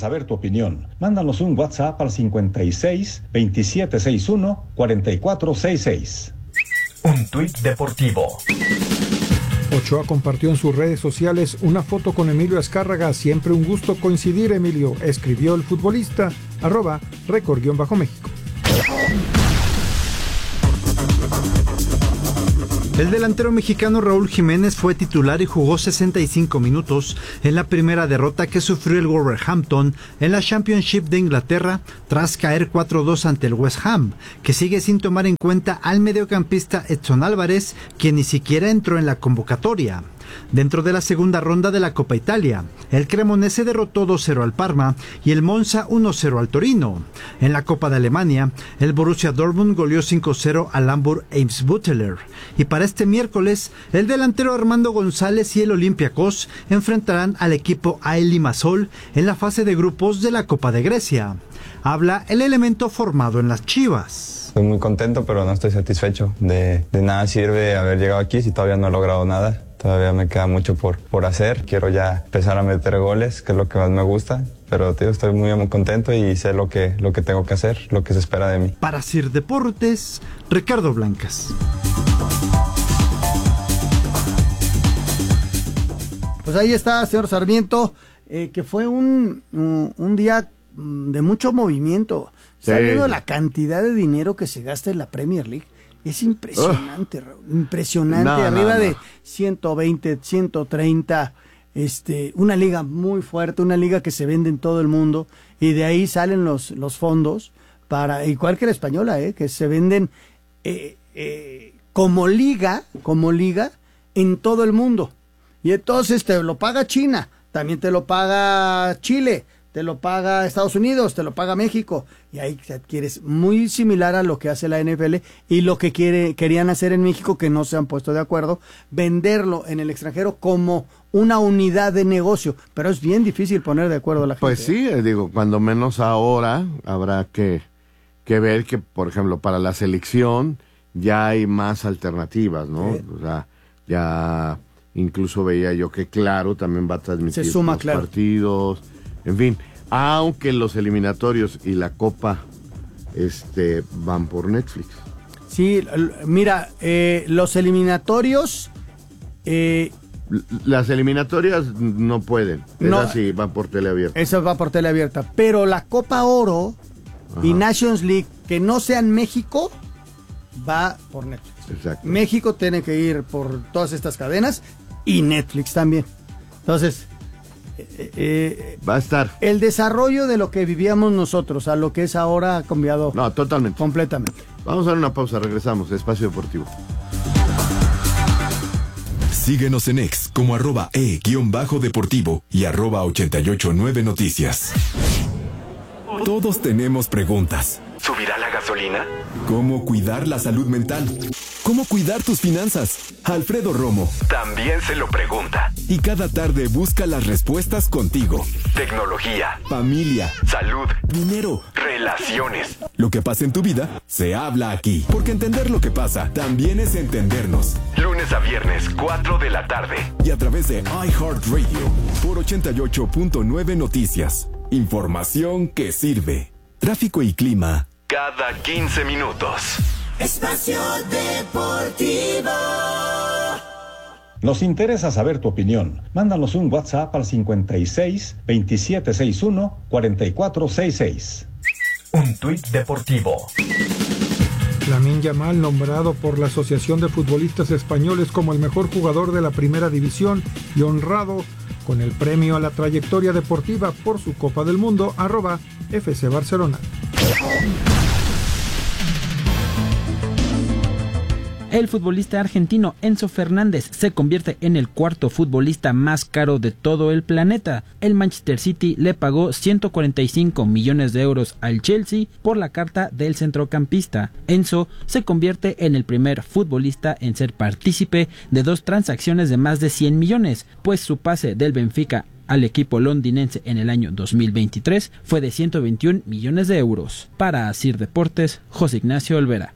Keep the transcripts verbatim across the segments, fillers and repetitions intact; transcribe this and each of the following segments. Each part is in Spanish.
saber tu opinión. Mándanos un WhatsApp al cincuenta y seis, veintisiete sesenta y uno, cuarenta y cuatro sesenta y seis. Un tuit deportivo. Ochoa compartió en sus redes sociales una foto con Emilio Azcárraga. Siempre un gusto coincidir, Emilio, escribió el futbolista, arroba récord-méxico. El delantero mexicano Raúl Jiménez fue titular y jugó sesenta y cinco minutos en la primera derrota que sufrió el Wolverhampton en la Championship de Inglaterra tras caer cuatro dos ante el West Ham, que sigue sin tomar en cuenta al mediocampista Edson Álvarez, quien ni siquiera entró en la convocatoria. Dentro de la segunda ronda de la Copa Italia, el Cremonese derrotó dos cero al Parma y el Monza uno cero al Torino. En la Copa de Alemania, el Borussia Dortmund goleó cinco cero al Hamburg Eimsbütteler. Y para este miércoles, el delantero Armando González y el Olympiacos enfrentarán al equipo A E L Limassol en la fase de grupos de la Copa de Grecia. Habla el elemento formado en las Chivas. Estoy muy contento, pero no estoy satisfecho. De, de nada sirve haber llegado aquí si todavía no he logrado nada. Todavía me queda mucho por, por hacer. Quiero ya empezar a meter goles, que es lo que más me gusta. Pero tío, estoy muy, muy contento y sé lo que, lo que tengo que hacer, lo que se espera de mí. Para Sir Deportes, Ricardo Blancas. Pues ahí está, señor Sarmiento, eh, que fue un, un, un día de mucho movimiento. Está Sí. viendo la cantidad de dinero que se gasta en la Premier League. Es impresionante, Raúl, impresionante, No, no, arriba no. de ciento veinte, ciento treinta, este, una liga muy fuerte, una liga que se vende en todo el mundo, y de ahí salen los, los fondos, para, igual que la española, eh, que se venden eh, eh, como liga, como liga, en todo el mundo. Y entonces te lo paga China, también te lo paga Chile, te lo paga Estados Unidos, te lo paga México, y ahí te adquieres muy similar a lo que hace la N F L y lo que quiere, querían hacer en México, que no se han puesto de acuerdo, venderlo en el extranjero como una unidad de negocio, pero es bien difícil poner de acuerdo a la gente. Pues sí, eh, digo, cuando menos ahora habrá que, que ver que, por ejemplo, para la selección ya hay más alternativas, ¿no? Sí. O sea, ya incluso veía yo que Claro también va a transmitir Se suma los Claro. partidos, en fin, aunque los eliminatorios y la Copa este van por Netflix. Sí, l- mira, eh, los eliminatorios... Eh, L- Las eliminatorias no pueden, No. esas sí van por teleabierta. Eso va por tele abierta. Pero la Copa Oro y Ajá. Nations League, que no sean México, va por Netflix. Exacto. México tiene que ir por todas estas cadenas y Netflix también. Entonces, eh, eh, Va a estar. el desarrollo de lo que vivíamos nosotros a lo que es ahora ha cambiado No, totalmente. completamente. Vamos a dar una pausa, regresamos. Espacio Deportivo. Síguenos en X como arroba e-deportivo y arroba ochenta y ocho nueve noticias. Todos tenemos preguntas. ¿Subirá la gasolina? ¿Cómo cuidar la salud mental? ¿Cómo cuidar tus finanzas? Alfredo Romo también se lo pregunta. Y cada tarde busca las respuestas contigo. Tecnología, familia, salud, dinero, relaciones. Lo que pasa en tu vida, se habla aquí. Porque entender lo que pasa también es entendernos. Lunes a viernes, cuatro de la tarde. Y a través de iHeartRadio por ochenta y ocho punto nueve Noticias. Información que sirve. Tráfico y clima cada quince minutos. Espacio Deportivo. Nos interesa saber tu opinión. Mándanos un WhatsApp al cincuenta y seis, veintisiete sesenta y uno, cuarenta y cuatro sesenta y seis. Un tuit deportivo. Lamine Yamal, nombrado por la Asociación de Futbolistas Españoles como el mejor jugador de la Primera División y honrado con el premio a la trayectoria deportiva por su Copa del Mundo, arroba F C Barcelona. El futbolista argentino Enzo Fernández se convierte en el cuarto futbolista más caro de todo el planeta. El Manchester City le pagó ciento cuarenta y cinco millones de euros al Chelsea por la carta del centrocampista. Enzo se convierte en el primer futbolista en ser partícipe de dos transacciones de más de cien millones, pues su pase del Benfica al equipo londinense en el año dos mil veintitrés fue de ciento veintiún millones de euros. Para Asir Deportes, José Ignacio Olvera.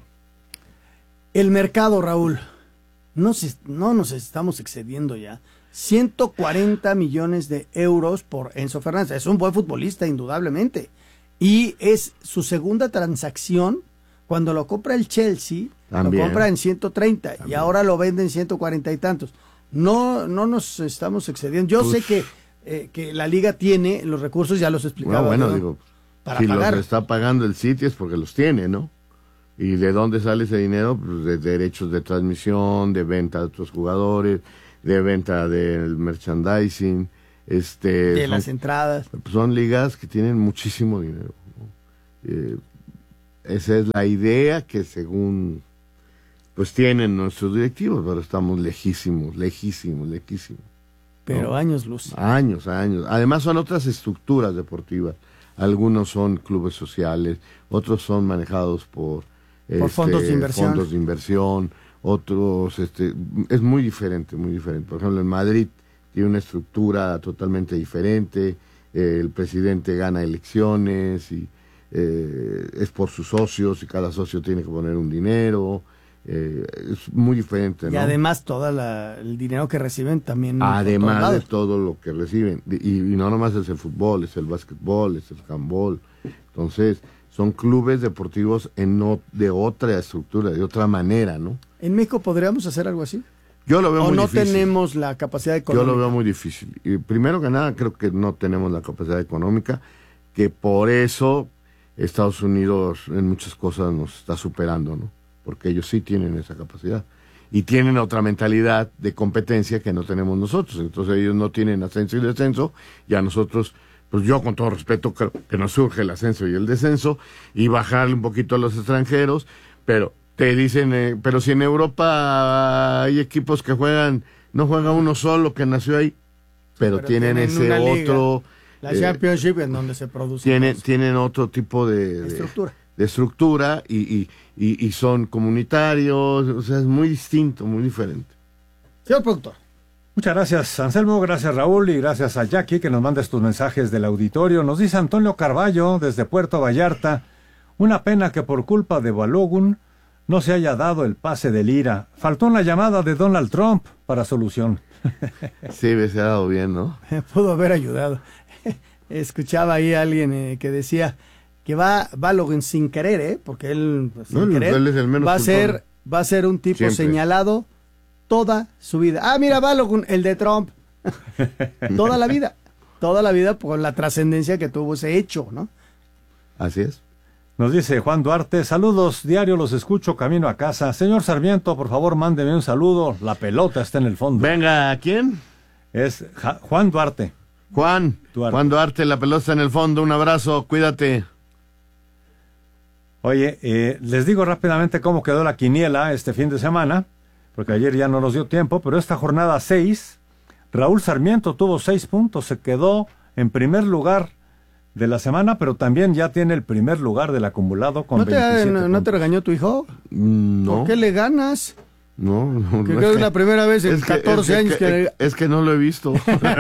El mercado, Raúl, no, se, no nos estamos excediendo ya. ciento cuarenta millones de euros por Enzo Fernández. Es un buen futbolista, indudablemente. Y es su segunda transacción. Cuando lo compra el Chelsea, También. lo compra en ciento treinta También. y ahora lo vende en ciento cuarenta y tantos. No, no nos estamos excediendo. Yo Uf. sé que, eh, que la liga tiene los recursos, ya los explicaba. No, bueno, ¿no? digo, para si pagar. los está pagando el City es porque los tiene, ¿no? ¿Y de dónde sale ese dinero? Pues de derechos de transmisión, de venta de otros jugadores, de venta del merchandising, este, de son, las entradas. Son ligas que tienen muchísimo dinero, ¿no? Eh, esa es la idea que según pues tienen nuestros directivos, pero estamos lejísimos, lejísimos, lejísimos. Pero ¿no? años luz. Años, años. Además son otras estructuras deportivas. Algunos son clubes sociales, otros son manejados por, por este, fondos de inversión. fondos de inversión, otros, este, es muy diferente, muy diferente. Por ejemplo, en Madrid tiene una estructura totalmente diferente, eh, el presidente gana elecciones y eh, es por sus socios y cada socio tiene que poner un dinero. Eh, es muy diferente, ¿no? Y además todo el dinero que reciben también. Además de todo lo que reciben. Y, y no nomás es el fútbol, es el básquetbol, es el handball. Entonces, son clubes deportivos en no, de otra estructura, de otra manera, ¿no? ¿En México podríamos hacer algo así? Yo lo veo muy muy no difícil. ¿O no tenemos la capacidad económica? Yo lo veo muy difícil. Y primero que nada, creo que no tenemos la capacidad económica, que por eso Estados Unidos en muchas cosas nos está superando, ¿no? Porque ellos sí tienen esa capacidad y tienen otra mentalidad de competencia que no tenemos nosotros. Entonces ellos no tienen ascenso y descenso, y a nosotros, pues yo con todo respeto creo que nos surge el ascenso y el descenso y bajarle un poquito a los extranjeros, pero te dicen, eh, pero si en Europa hay equipos que juegan, no juega uno solo que nació ahí, pero, pero tienen, tienen ese otro... La eh, Championship en donde se produce. Tienen, tienen otro tipo de... de estructura. de estructura y, y, y, y son comunitarios, o sea, es muy distinto, muy diferente. Señor productor. Muchas gracias, Anselmo, gracias, Raúl, y gracias a Jackie que nos manda estos mensajes del auditorio. Nos dice Antonio Carballo desde Puerto Vallarta: una pena que por culpa de Balogun no se haya dado el pase de Lira. Faltó una llamada de Donald Trump para solución. Sí, se ha dado bien, ¿no? Pudo haber ayudado. Escuchaba ahí a alguien eh, que decía que va Balogun sin querer, ¿eh? Porque él, pues, sin no, querer, él es el menos va a ser va a ser un tipo Siempre. señalado toda su vida. Ah, mira, Balogun, el de Trump. Toda la vida. Toda la vida por la trascendencia que tuvo ese hecho, ¿no? Así es. Nos dice Juan Duarte: saludos, diario los escucho camino a casa. Señor Sarmiento, por favor, mándeme un saludo. La pelota está en el fondo. Venga, ¿a quién? Es ja Juan Duarte. Juan, Duarte. Juan Duarte, la pelota está en el fondo. Un abrazo, cuídate. Oye, eh, les digo rápidamente cómo quedó la quiniela este fin de semana, porque ayer ya no nos dio tiempo, pero esta jornada seis, Raúl Sarmiento tuvo seis puntos, se quedó en primer lugar de la semana, pero también ya tiene el primer lugar del acumulado con ¿No te, veintisiete no, ¿No te regañó tu hijo? No. ¿Por qué le ganas? No, no, que no. Es, es que, la primera vez en catorce es años que, que... Es, es que no lo he visto.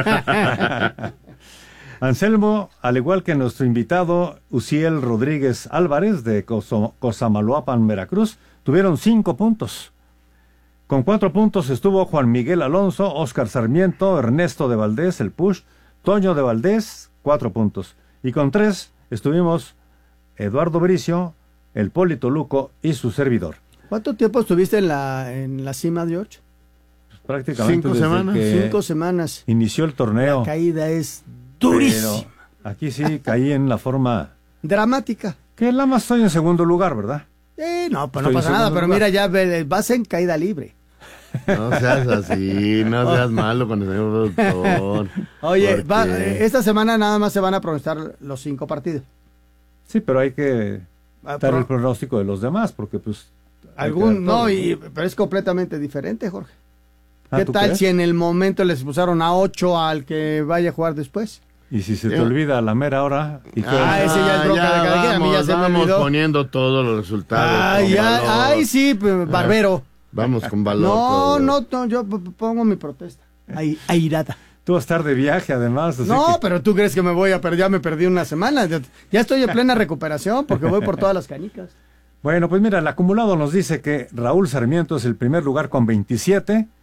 Anselmo, al igual que nuestro invitado Uciel Rodríguez Álvarez de Cosamaloapan, Veracruz, tuvieron cinco puntos. Con cuatro puntos estuvo Juan Miguel Alonso, Óscar Sarmiento, Ernesto de Valdés, el Push, Toño de Valdés, cuatro puntos. Y con tres estuvimos Eduardo Bricio, el Polito Luco y su servidor. ¿Cuánto tiempo estuviste en la, en la cima, George? Pues prácticamente cinco semanas. Que cinco semanas. Inició el torneo. La caída es durísima. Pero aquí sí caí en la forma dramática. Que la más estoy en segundo lugar, ¿verdad? Eh, no, pues no pasa nada, pero lugar. Mira, ya vas en caída libre. No seas así, no seas malo con el señor productor. Oye, va, esta semana nada más se van a pronunciar los cinco partidos. Sí, pero hay que dar Pro... el pronóstico de los demás, porque pues... Algún, no, y, pero es completamente diferente, Jorge. ¿Qué tal crees? Si en el momento les pusieron a ocho al que vaya a jugar después? Y si se te ¿Eh? olvida a la mera hora. ¿Y ah, ese ya es bronca ya, de cada quien. A mí ya se me olvidó. Poniendo todos los resultados. Ay, ya, ay sí, barbero. Vamos con valor. No, no, no, yo pongo mi protesta. Ay, airada. Tú vas a estar de viaje, además. No, que... pero tú crees que me voy a perder. Ya me perdí una semana. Ya, ya estoy en plena recuperación porque voy por todas las canicas. Bueno, pues mira, el acumulado nos dice que Raúl Sarmiento es el primer lugar con veintisiete.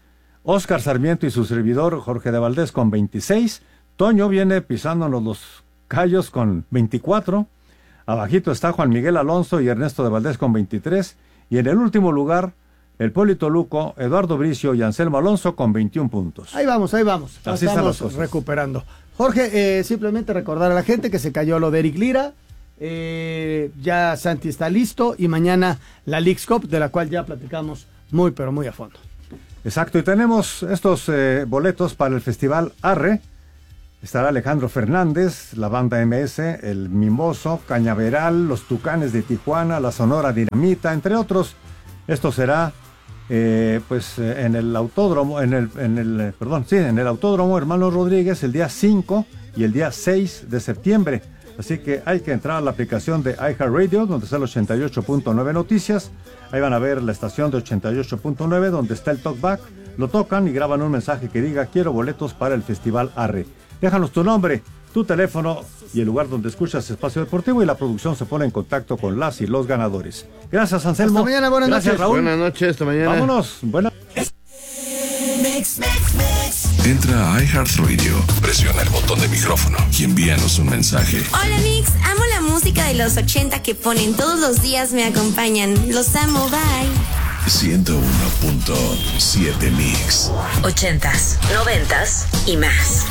Oscar Sarmiento y su servidor Jorge de Valdés con veintiséis. Toño viene pisándonos los callos con veinticuatro. Abajito está Juan Miguel Alonso y Ernesto de Valdés con veintitrés. Y en el último lugar, el Polito Luco, Eduardo Bricio y Anselmo Alonso con veintiún puntos. Ahí vamos, ahí vamos. Así están las Estamos cosas. recuperando. Jorge, eh, simplemente recordar a la gente que se cayó lo de Eric Lira. Eh, ya Santi está listo y mañana la Leagues Cup, de la cual ya platicamos muy, pero muy a fondo. Exacto, y tenemos estos eh, boletos para el Festival Arre. Estará Alejandro Fernández, la banda M S, el Mimoso, Cañaveral, los Tucanes de Tijuana, la Sonora Dinamita, entre otros. Esto será eh, pues eh, en el autódromo, en el, en el, eh, perdón, sí, en el autódromo Hermano Rodríguez el día cinco y el día seis de septiembre. Así que hay que entrar a la aplicación de iHeartRadio, donde está el ochenta y ocho punto nueve Noticias. Ahí van a ver la estación de ochenta y ocho punto nueve, donde está el talkback. Lo tocan y graban un mensaje que diga: quiero boletos para el Festival Arre. Déjanos tu nombre, tu teléfono y el lugar donde escuchas Espacio Deportivo, y la producción se pone en contacto con las y los ganadores. Gracias, Anselmo. Hasta mañana, buenas Gracias, noches. Raúl. Buenas noches, hasta mañana. Vámonos. Buenas. Mix, mix, mix. Entra a iHeartRadio, presiona el botón de micrófono y envíanos un mensaje. Hola Mix, amo la música de los ochenta que ponen todos los días, me acompañan. Los amo, bye. ciento uno punto siete Mix. Ochentas, noventas y más.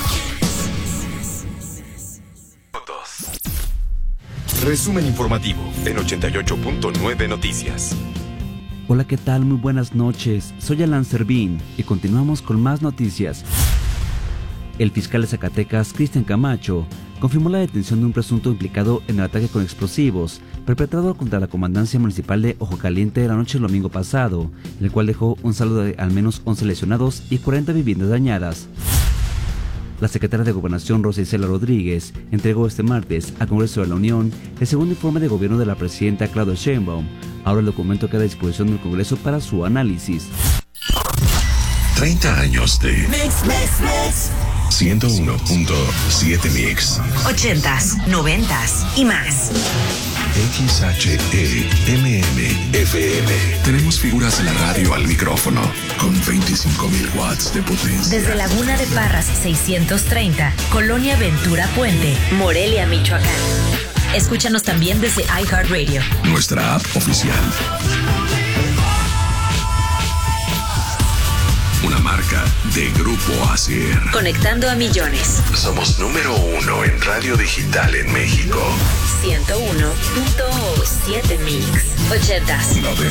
Resumen informativo en ochenta y ocho punto nueve Noticias. Hola, ¿qué tal? Muy buenas noches. Soy Alan Servín y continuamos con más noticias. El fiscal de Zacatecas, Cristian Camacho, confirmó la detención de un presunto implicado en el ataque con explosivos perpetrado contra la comandancia municipal de Ojo Caliente la noche del domingo pasado, en el cual dejó un saldo de al menos once lesionados y cuarenta viviendas dañadas. La secretaria de Gobernación, Rosa Isela Rodríguez, entregó este martes al Congreso de la Unión el segundo informe de gobierno de la presidenta Claudia Sheinbaum. Ahora el documento queda a disposición del Congreso para su análisis. treinta años de Mix, mix, mix. ciento uno punto siete Mix. Ochentas, noventas y más. X H E M M F M. Tenemos figuras de la radio al micrófono con veinticinco mil watts de potencia. Desde Laguna de Parras seiscientos treinta, Colonia Ventura Puente, Morelia, Michoacán. Escúchanos también desde iHeartRadio. Nuestra app oficial. Una marca de Grupo Acer. Conectando a millones. Somos número uno en radio digital en México. ciento uno punto siete Mix. Ochentas, Noventas.